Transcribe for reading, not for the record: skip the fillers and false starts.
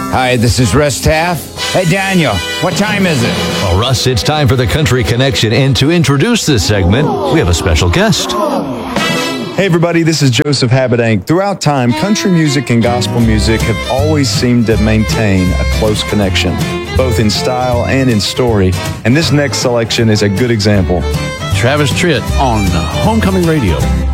Hi, this is Russ Taff. Hey, Daniel, what time is it? Well, Russ, it's time for the Country Connection, and to introduce this segment, we have a special guest. Hey everybody, this is Joseph Habedank. Throughout time, country music and gospel music have always seemed to maintain a close connection, both in style and in story, and this next selection is a good example. Travis Tritt on Homecoming Radio.